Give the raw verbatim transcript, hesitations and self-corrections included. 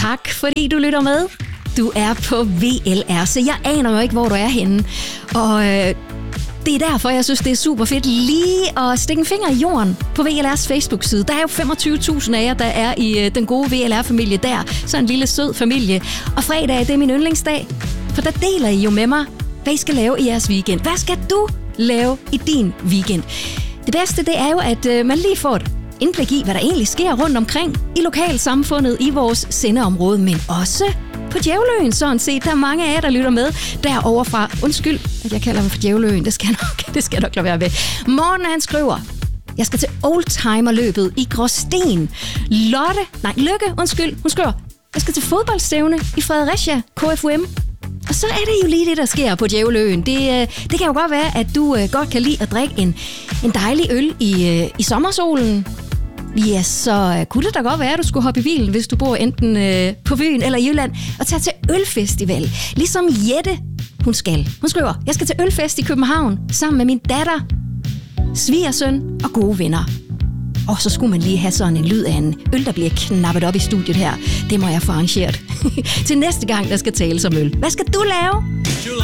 Tak, fordi du lytter med. Du er på V L R, så jeg aner jo ikke, hvor du er henne. Og øh, det er derfor, jeg synes, det er super fedt lige at stikke en finger i jorden på V L R's Facebook-side. Der er jo femogtyve tusind af jer, der er i øh, den gode V L R-familie der. Så en lille sød familie. Og fredag, det er min yndlingsdag, for der deler I jo med mig, hvad I skal lave i jeres weekend. Hvad skal du lave i din weekend? Det bedste, det er jo, at øh, man lige får et indblik i, hvad der egentlig sker rundt omkring i lokalsamfundet, i vores sendeområde, men også på Djævleøen, sådan set. Der er mange af jer, der lytter med derovre fra. Undskyld, at jeg kalder mig for Djævleøen. Det skal jeg nok, det skal jeg nok lade være med. Morgen, han skriver, jeg skal til oldtimerløbet i Gråsten. Lotte, nej, Lykke, undskyld, hun skriver, jeg skal til fodboldstævne i Fredericia, K F U M. Og så er det jo lige det, der sker på Djævleøen. Det, det kan jo godt være, at du godt kan lide at drikke en, en dejlig øl i, i sommersolen. Ja, så kunne det da godt være, at du skulle hoppe i bilen, hvis du bor enten øh, på Fyn eller i Jylland, og tage til ølfestival. Ligesom Jette, hun skal. Hun skriver, jeg skal til ølfest i København sammen med min datter, svigersøn og gode venner. Og så skulle man lige have sådan en lyd af en øl, der bliver knappet op i studiet her. Det må jeg få arrangeret. Til næste gang, der skal tales om øl. Hvad skal du lave?